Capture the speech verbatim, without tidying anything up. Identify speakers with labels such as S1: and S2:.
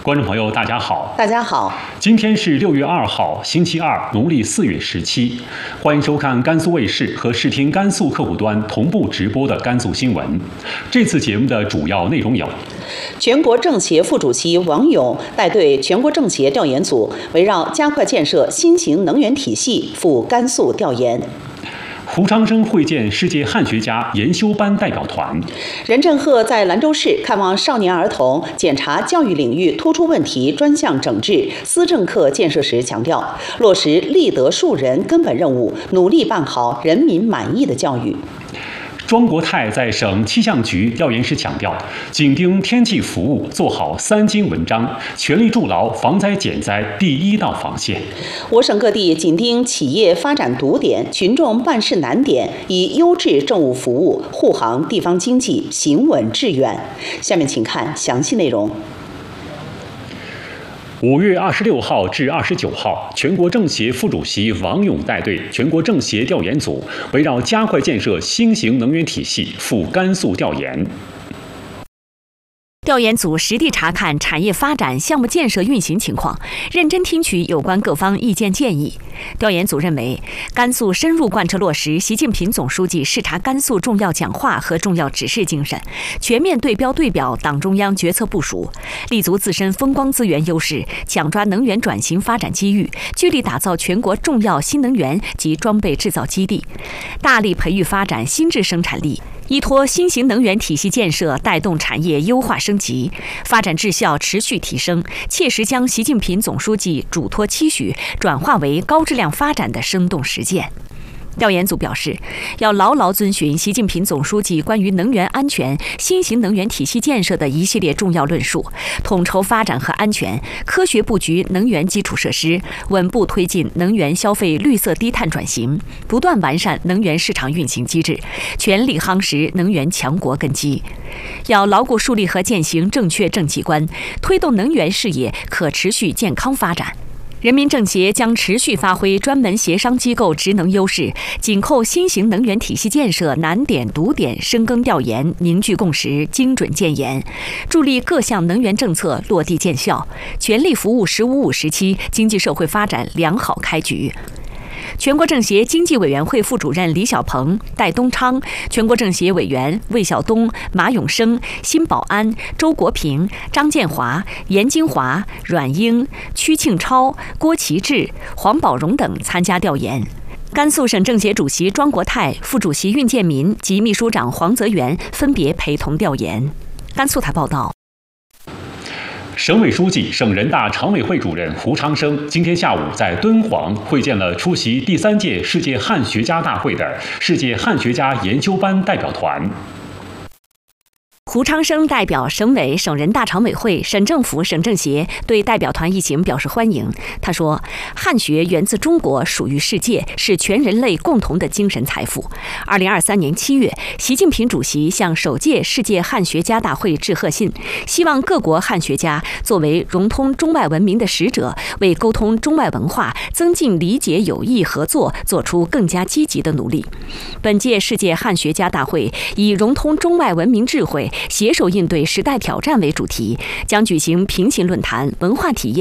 S1: 观众朋友，大家好！
S2: 大家好，
S1: 今天是六月二号，星期二，农历四月十七。欢迎收看甘肃卫视和视听甘肃客户端同步直播的甘肃新闻。这次节目的主要内容有：
S2: 全国政协副主席王勇带队全国政协调研组，围绕加快建设新型能源体系赴甘肃调研。
S1: 胡长生会见世界汉学家研修班代表团。
S2: 任正鹤在兰州市看望少年儿童检查教育领域突出问题专项整治思政课建设时强调，落实立德树人根本任务，努力办好人民满意的教育。
S1: 庄国泰在省气象局调研时强调，紧盯天气服务，做好三金文章，全力筑牢防灾减灾第一道防线。
S2: 我省各地紧盯企业发展堵点、群众办事难点，以优质政务服务护航地方经济行稳致远。下面请看详细内容。
S1: 五月二十六号至二十九号，全国政协副主席王勇带队全国政协调研组，围绕加快建设新型能源体系赴甘肃调研。
S3: 调研组实地查看产业发展、项目建设运行情况，认真听取有关各方意见建议。调研组认为，甘肃深入贯彻落实习近平总书记视察甘肃重要讲话和重要指示精神，全面对标对表党中央决策部署，立足自身风光资源优势，抢抓能源转型发展机遇，聚力打造全国重要新能源及装备制造基地，大力培育发展新质生产力。依托新型能源体系建设，带动产业优化升级，发展质效持续提升，切实将习近平总书记嘱托期许转化为高质量发展的生动实践。调研组表示，要牢牢遵循习近平总书记关于能源安全、新型能源体系建设的一系列重要论述，统筹发展和安全，科学布局能源基础设施，稳步推进能源消费绿色低碳转型，不断完善能源市场运行机制，全力夯实能源强国根基。要牢固树立和践行正确政绩观，推动能源事业可持续健康发展。人民政协将持续发挥专门协商机构职能优势，紧扣新型能源体系建设难点堵点，深耕调研，凝聚共识，精准建言，助力各项能源政策落地见效，全力服务“十五五”时期经济社会发展良好开局。全国政协经济委员会副主任李小鹏、戴东昌，全国政协委员魏晓东、马永生、辛保安、周国平、张建华、严金华、阮英、屈庆超、郭其志、黄宝荣等参加调研。甘肃省政协主席庄国泰、副主席恽建民及秘书长黄泽元分别陪同调研。甘肃台报道。
S1: 省委书记、省人大常委会主任胡长生今天下午在敦煌会见了出席第三届世界汉学家大会的世界汉学家研修班代表团。
S3: 胡长生代表省委、省人大常委会、省政府、省政协对代表团一行表示欢迎。他说，汉学源自中国，属于世界，是全人类共同的精神财富。二零二三年七月，习近平主席向首届世界汉学家大会致贺信，希望各国汉学家作为融通中外文明的使者，为沟通中外文化、增进理解友谊合作做出更加积极的努力。本届世界汉学家大会以融通中外文明智慧，携手应对时代挑战为主题，将举行平行论坛、文化体验